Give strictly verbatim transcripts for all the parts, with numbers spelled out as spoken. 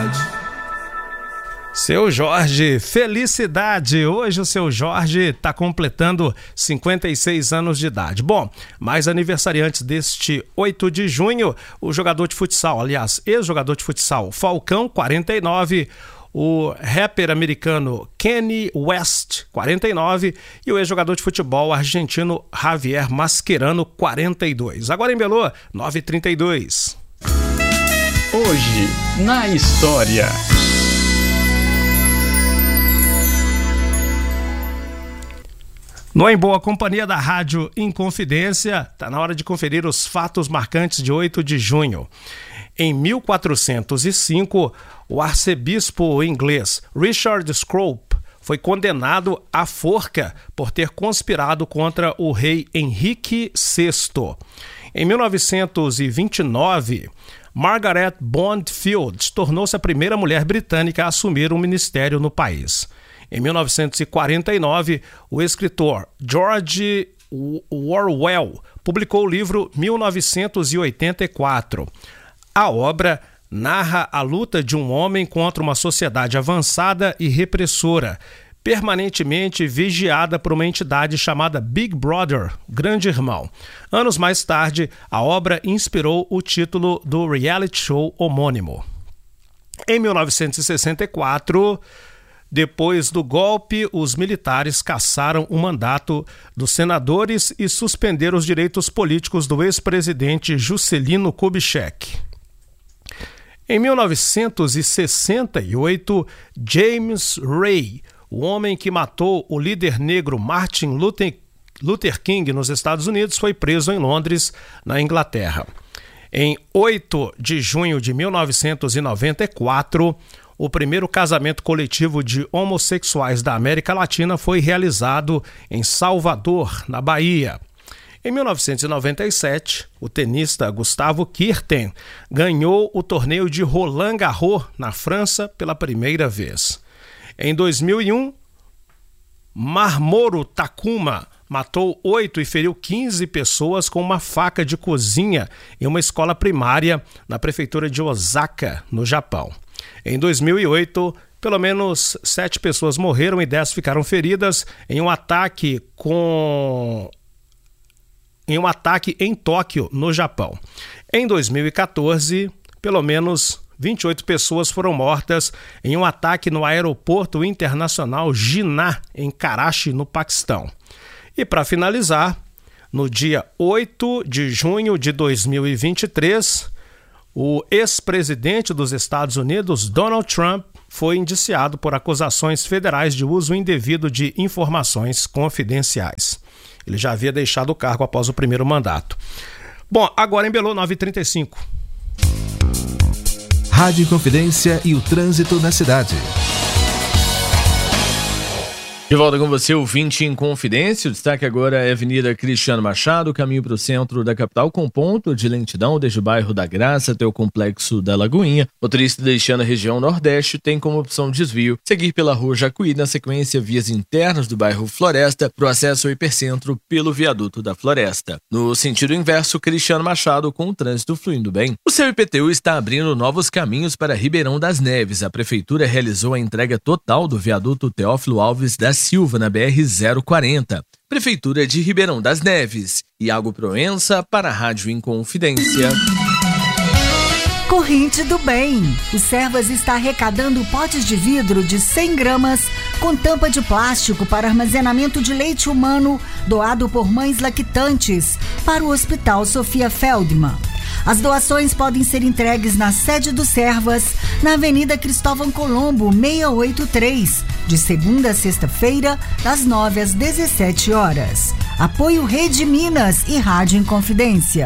Seu Jorge, felicidade! Hoje o seu Jorge está completando cinquenta e seis anos de idade. Bom, mais aniversariantes deste oito de junho, o jogador de futsal, aliás, ex-jogador de futsal, Falcão, quarenta e nove, o rapper americano Kanye West, quarenta e nove, e o ex-jogador de futebol argentino Javier Mascherano, quarenta e dois. Agora em Belo, nove e trinta e dois. Hoje, na história... No Em Boa Companhia da Rádio Inconfidência, está na hora de conferir os fatos marcantes de oito de junho. Em mil quatrocentos e cinco, o arcebispo inglês Richard Scrope foi condenado à forca por ter conspirado contra o rei Henrique sexto. Em mil novecentos e vinte e nove, Margaret Bondfield tornou-se a primeira mulher britânica a assumir um ministério no país. Em mil novecentos e quarenta e nove, o escritor George Orwell publicou o livro mil novecentos e oitenta e quatro. A obra narra a luta de um homem contra uma sociedade avançada e repressora, permanentemente vigiada por uma entidade chamada Big Brother, Grande Irmão. Anos mais tarde, a obra inspirou o título do reality show homônimo. Em mil novecentos e sessenta e quatro... depois do golpe, os militares cassaram o mandato dos senadores e suspenderam os direitos políticos do ex-presidente Juscelino Kubitschek. Em mil novecentos e sessenta e oito, James Ray, o homem que matou o líder negro Martin Luther King nos Estados Unidos, foi preso em Londres, na Inglaterra. Em oito de junho de mil novecentos e noventa e quatro, o primeiro casamento coletivo de homossexuais da América Latina foi realizado em Salvador, na Bahia. Em mil novecentos e noventa e sete, o tenista Gustavo Kuerten ganhou o torneio de Roland Garros, na França, pela primeira vez. Em dois mil e um, Mamoru Takuma matou oito e feriu quinze pessoas com uma faca de cozinha em uma escola primária na prefeitura de Osaka, no Japão. Em dois mil e oito, pelo menos sete pessoas morreram e dez ficaram feridas em um ataque com... em um ataque em Tóquio, no Japão. Em dois mil e quatorze, pelo menos vinte e oito pessoas foram mortas em um ataque no aeroporto internacional Jinnah, em Karachi, no Paquistão. E para finalizar, no dia oito de junho de dois mil e vinte e três, o ex-presidente dos Estados Unidos, Donald Trump, foi indiciado por acusações federais de uso indevido de informações confidenciais. Ele já havia deixado o cargo após o primeiro mandato. Bom, agora em Belo, nove e trinta e cinco. Rádio Inconfidência e o trânsito na cidade. De volta com você, ouvinte em Confidência. O destaque agora é a Avenida Cristiano Machado, caminho para o centro da capital, com ponto de lentidão desde o bairro da Graça até o complexo da Lagoinha. Motorista deixando a região nordeste tem como opção desvio seguir pela rua Jacuí, na sequência vias internas do bairro Floresta, para o acesso ao hipercentro pelo viaduto da Floresta. No sentido inverso, Cristiano Machado, com o trânsito fluindo bem. O seu I P T U está abrindo novos caminhos para Ribeirão das Neves. A prefeitura realizou a entrega total do viaduto Teófilo Alves da Silva, na B R zero quarenta. Prefeitura de Ribeirão das Neves. Iago Proença para a Rádio Inconfidência. Corrente do Bem. O Servas está arrecadando potes de vidro de cem gramas com tampa de plástico para armazenamento de leite humano doado por mães lactantes para o Hospital Sofia Feldman. As doações podem ser entregues na sede do Servas, na Avenida Cristóvão Colombo, seiscentos e oitenta e três, de segunda a sexta-feira, das nove às dezessete horas. Apoio Rede Minas e Rádio Inconfidência.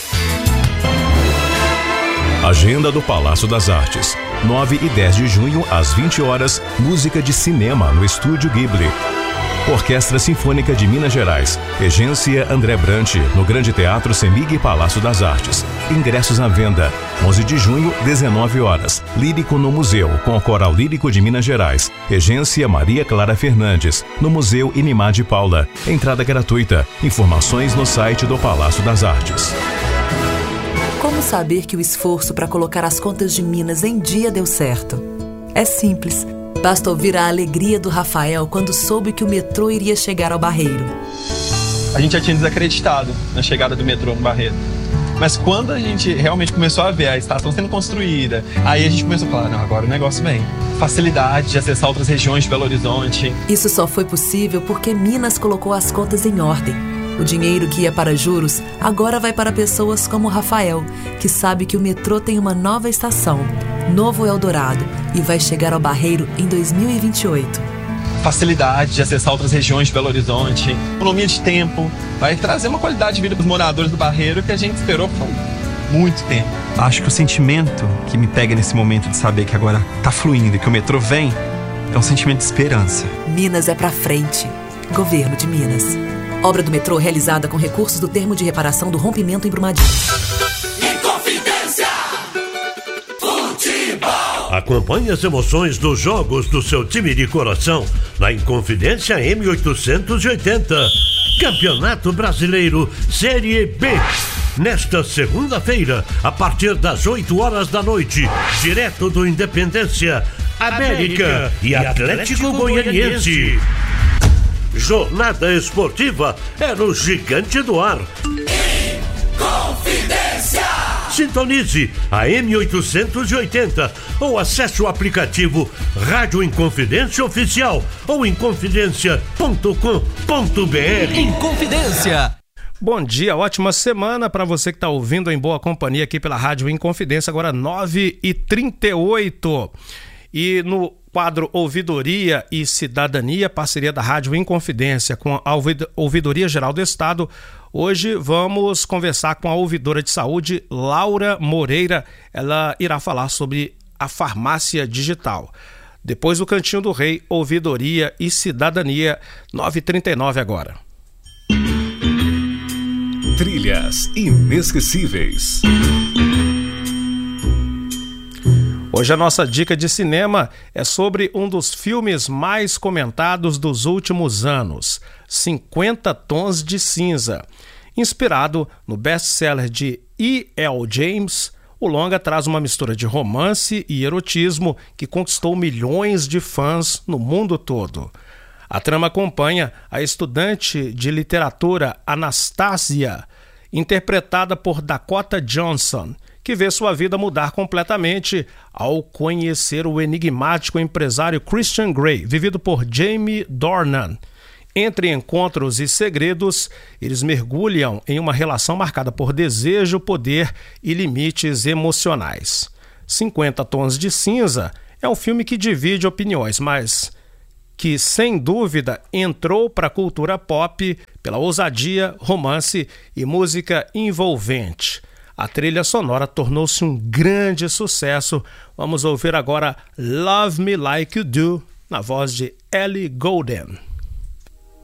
Agenda do Palácio das Artes. nove e dez de junho, às vinte horas, música de cinema no Estúdio Ghibli. Orquestra Sinfônica de Minas Gerais, Regência André Brant, no Grande Teatro Semig Palácio das Artes. Ingressos à venda. onze de junho, dezenove horas. Lírico no Museu, com o Coral Lírico de Minas Gerais. Regência Maria Clara Fernandes, no Museu Inimar de Paula. Entrada gratuita. Informações no site do Palácio das Artes. Como saber que o esforço para colocar as contas de Minas em dia deu certo? É simples. Basta ouvir a alegria do Rafael quando soube que o metrô iria chegar ao Barreiro. A gente já tinha desacreditado na chegada do metrô no Barreiro. Mas quando a gente realmente começou a ver a estação sendo construída, aí a gente começou a falar, não, agora o negócio vem. Facilidade de acessar outras regiões de Belo Horizonte. Isso só foi possível porque Minas colocou as contas em ordem. O dinheiro que ia para juros agora vai para pessoas como o Rafael, que sabe que o metrô tem uma nova estação, Novo Eldorado, e vai chegar ao Barreiro em dois mil e vinte e oito. Facilidade de acessar outras regiões de Belo Horizonte, economia de tempo, vai trazer uma qualidade de vida para os moradores do Barreiro que a gente esperou por muito tempo. Acho que o sentimento que me pega nesse momento de saber que agora tá fluindo e que o metrô vem é um sentimento de esperança. Minas é pra frente. Governo de Minas. Obra do metrô realizada com recursos do termo de reparação do rompimento em Brumadinho. Inconfidência Futebol. Acompanhe as emoções dos jogos do seu time de coração na Inconfidência M oitocentos e oitenta. Campeonato Brasileiro Série B. Nesta segunda-feira, a partir das oito horas da noite, direto do Independência, América, América e Atlético, Atlético Goianiense. Jornada esportiva é no Gigante do Ar. Inconfidência. Sintonize a M oitocentos e oitenta ou acesse o aplicativo Rádio Inconfidência Oficial ou inconfidência ponto com ponto b r. Inconfidência. Bom dia, ótima semana para você que está ouvindo em boa companhia aqui pela Rádio Inconfidência, agora nove e trinta e oito. E no quadro Ouvidoria e Cidadania, parceria da Rádio Inconfidência com a Ouvidoria Geral do Estado, hoje vamos conversar com a ouvidora de saúde, Laura Moreira. Ela irá falar sobre a farmácia digital. Depois do Cantinho do Rei, Ouvidoria e Cidadania, nove e trinta e nove agora. Trilhas inesquecíveis. Hoje a nossa dica de cinema é sobre um dos filmes mais comentados dos últimos anos, cinquenta Tons de Cinza. Inspirado no best-seller de E L James, o longa traz uma mistura de romance e erotismo que conquistou milhões de fãs no mundo todo. A trama acompanha a estudante de literatura Anastasia, interpretada por Dakota Johnson, que vê sua vida mudar completamente ao conhecer o enigmático empresário Christian Grey, vivido por Jamie Dornan. Entre encontros e segredos, eles mergulham em uma relação marcada por desejo, poder e limites emocionais. cinquenta Tons de Cinza é um filme que divide opiniões, mas que, sem dúvida, entrou para a cultura pop pela ousadia, romance e música envolvente. A trilha sonora tornou-se um grande sucesso. Vamos ouvir agora Love Me Like You Do, na voz de Ellie Goulding.